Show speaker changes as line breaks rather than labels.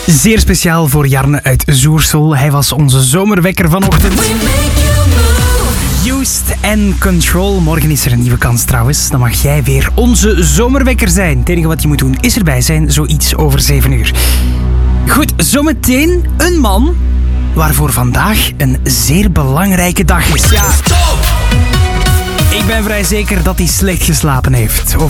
Zeer speciaal voor Jarne uit Zoersel. Hij was onze zomerwekker vanochtend. Used and Control. Morgen is er een nieuwe kans trouwens. Dan mag jij weer onze zomerwekker zijn. Het enige wat je moet doen is erbij zijn, zoiets over 7 uur. Goed, zometeen een man waarvoor vandaag een zeer belangrijke dag is. Ja, ik ben vrij zeker dat hij slecht geslapen heeft.